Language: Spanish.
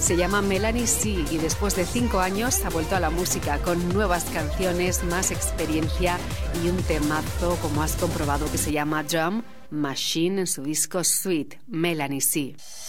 Se llama Melanie C y después de 5 años ha vuelto a la música con nuevas canciones, más experiencia y un temazo, como has comprobado, que se llama Drum Machine en su disco Sweet, Melanie C.